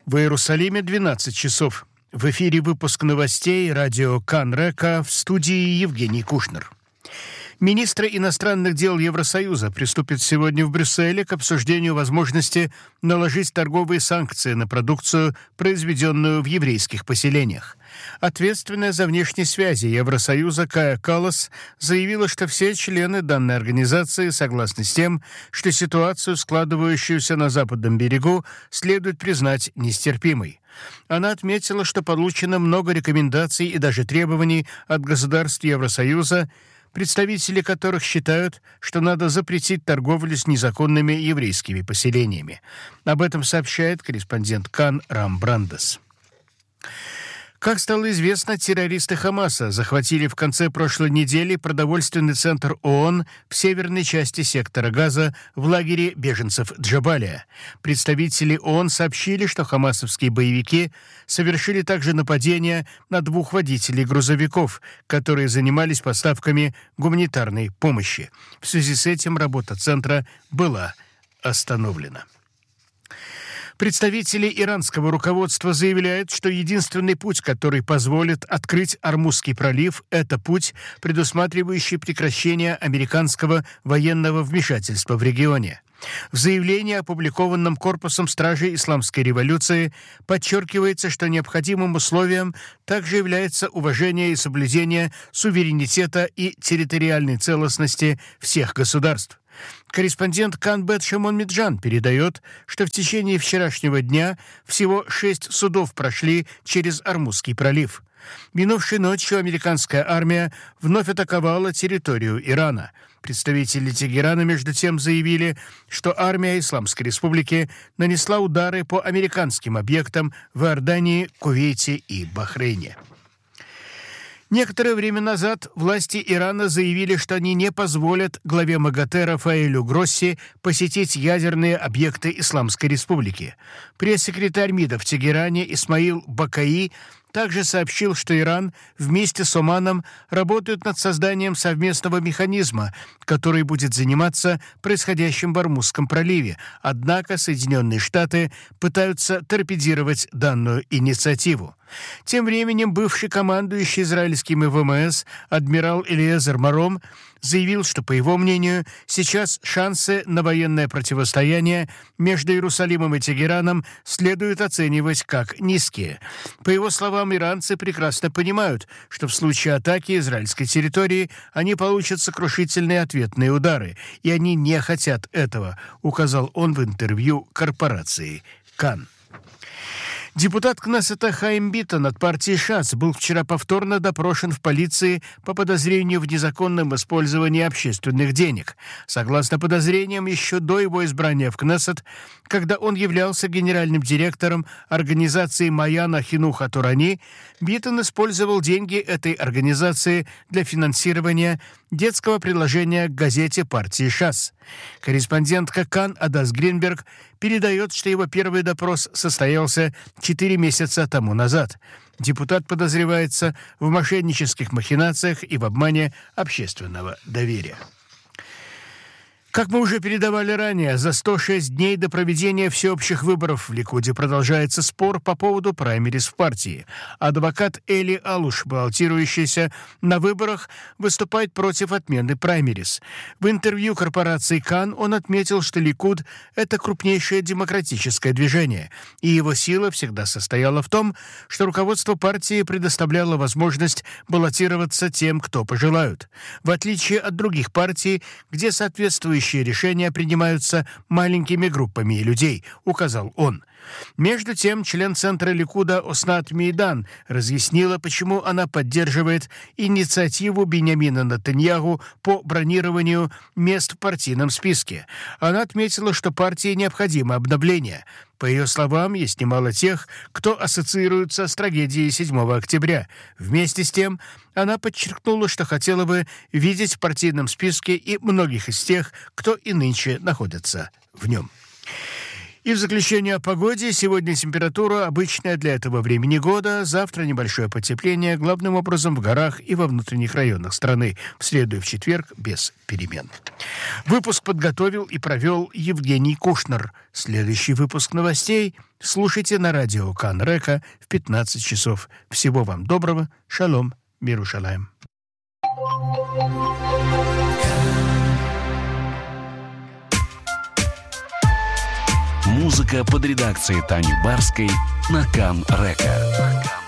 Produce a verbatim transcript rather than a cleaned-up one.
В Иерусалиме двенадцать часов. В эфире выпуск новостей радио Кан-Река, в студии Евгений Кушнер. Министры иностранных дел Евросоюза приступят сегодня в Брюсселе к обсуждению возможности наложить торговые санкции на продукцию, произведенную в еврейских поселениях. Ответственная за внешние связи Евросоюза Кая Каллас заявила, что все члены данной организации согласны с тем, что ситуацию, складывающуюся на Западном берегу, следует признать нестерпимой. Она отметила, что получено много рекомендаций и даже требований от государств Евросоюза, представители которых считают, что надо запретить торговлю с незаконными еврейскими поселениями. Об этом сообщает корреспондент Кан Рам Брандес. Как стало известно, террористы Хамаса захватили в конце прошлой недели продовольственный центр ООН в северной части сектора Газа в лагере беженцев Джабалия. Представители ООН сообщили, что хамасовские боевики совершили также нападение на двух водителей грузовиков, которые занимались поставками гуманитарной помощи. В связи с этим работа центра была остановлена. Представители иранского руководства заявляют, что единственный путь, который позволит открыть Ормузский пролив, это путь, предусматривающий прекращение американского военного вмешательства в регионе. В заявлении, опубликованном Корпусом стражей Исламской революции, подчеркивается, что необходимым условием также является уважение и соблюдение суверенитета и территориальной целостности всех государств. Корреспондент Канбет Шимон Миджан передает, что в течение вчерашнего дня всего шесть судов прошли через Ормузский пролив. Минувшей ночью американская армия вновь атаковала территорию Ирана. Представители Тегерана, между тем, заявили, что армия Исламской Республики нанесла удары по американским объектам в Иордании, Кувейте и Бахрейне. Некоторое время назад власти Ирана заявили, что они не позволят главе МАГАТЭ Рафаэлю Гросси посетить ядерные объекты Исламской Республики. Пресс-секретарь МИДа в Тегеране Исмаил Бакаи также сообщил, что Иран вместе с Оманом работают над созданием совместного механизма, который будет заниматься происходящим в Ормузском проливе. Однако Соединенные Штаты пытаются торпедировать данную инициативу. Тем временем бывший командующий израильским ВМС адмирал Элиэзер Маром заявил, что, по его мнению, сейчас шансы на военное противостояние между Иерусалимом и Тегераном следует оценивать как низкие. По его словам, иранцы прекрасно понимают, что в случае атаки израильской территории они получат сокрушительные ответные удары, и они не хотят этого, указал он в интервью корпорации Кан. Депутат Кнессета Хаим Биттон от партии ШАС был вчера повторно допрошен в полиции по подозрению в незаконном использовании общественных денег. Согласно подозрениям, еще до его избрания в Кнессет, когда он являлся генеральным директором организации Маяна Хинуха Турани, Биттон использовал деньги этой организации для финансирования детского приложения к газете партии ШАС. Корреспондентка Кан Адас Гринберг передает, что его первый допрос состоялся четыре месяца тому назад. Депутат подозревается в мошеннических махинациях и в обмане общественного доверия. Как мы уже передавали ранее, за сто шесть дней до проведения всеобщих выборов в Ликуде продолжается спор по поводу праймериз в партии. Адвокат Эли Алуш, баллотирующийся на выборах, выступает против отмены праймериз. В интервью корпорации Кан он отметил, что Ликуд – это крупнейшее демократическое движение, и его сила всегда состояла в том, что руководство партии предоставляло возможность баллотироваться тем, кто пожелают. В отличие от других партий, где соответствующие решения принимаются маленькими группами людей, указал он. Между тем, член Центра Ликуда Оснат Мейдан разъяснила, почему она поддерживает инициативу Биньямина Нетаньяху по бронированию мест в партийном списке. Она отметила, что партии необходимо обновление. По ее словам, есть немало тех, кто ассоциируется с трагедией седьмого октября. Вместе с тем, она подчеркнула, что хотела бы видеть в партийном списке и многих из тех, кто и нынче находится в нем. И в заключение о погоде. Сегодня температура обычная для этого времени года. Завтра небольшое потепление, главным образом в горах и во внутренних районах страны. В среду и в четверг без перемен. Выпуск подготовил и провел Евгений Кушнер. Следующий выпуск новостей слушайте на радио Кан-Река в пятнадцать часов. Всего вам доброго. Шалом. Мирушалаем. Музыка под редакцией Тани Барской на Кан-Река.